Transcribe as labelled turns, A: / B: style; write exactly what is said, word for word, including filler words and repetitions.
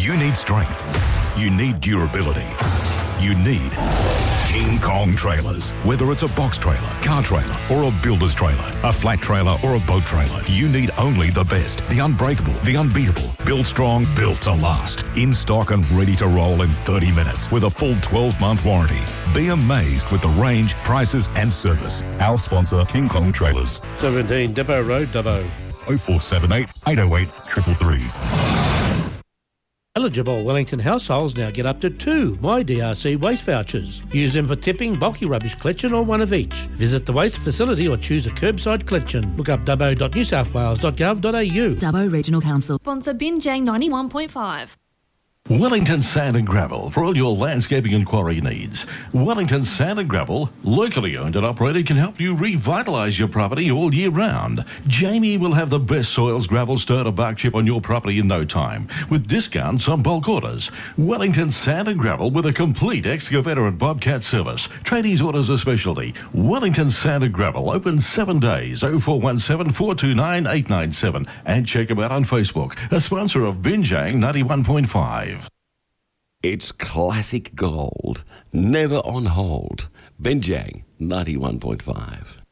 A: You need strength. You need durability. You need King Kong trailers. Whether it's a box trailer, car trailer, or a builder's trailer, a flat trailer, or a boat trailer, you need only the best, the unbreakable, the unbeatable. Built strong, built to last. In stock and ready to roll in thirty minutes with a full twelve-month warranty. Be amazed with the range, prices, and service. Our sponsor, King Kong Trailers.
B: seventeen Depot Road, Dubbo.
A: oh four seven eight, eight oh eight, three three three.
B: Eligible Wellington households now get up to two My D R C waste vouchers. Use them for tipping, bulky rubbish collection or one of each. Visit the waste facility or choose a curbside collection. Look up dubbo dot new south wales dot gov dot a u.
C: Dubbo Regional Council.
D: Sponsor Binjang ninety-one point five.
E: Wellington Sand and Gravel for all your landscaping and quarry needs. Wellington Sand and Gravel, locally owned and operated, can help you revitalise your property all year round. Jamie will have the best soils, gravel, stone or bark chip on your property in no time, with discounts on bulk orders. Wellington Sand and Gravel with a complete excavator and bobcat service. Tradies orders a specialty. Wellington Sand and Gravel, open seven days, oh four one seven, four two nine, eight nine seven. And check them out on Facebook, a sponsor of Binjang ninety-one point five.
F: It's classic gold, never on hold. Binjang ninety-one point five.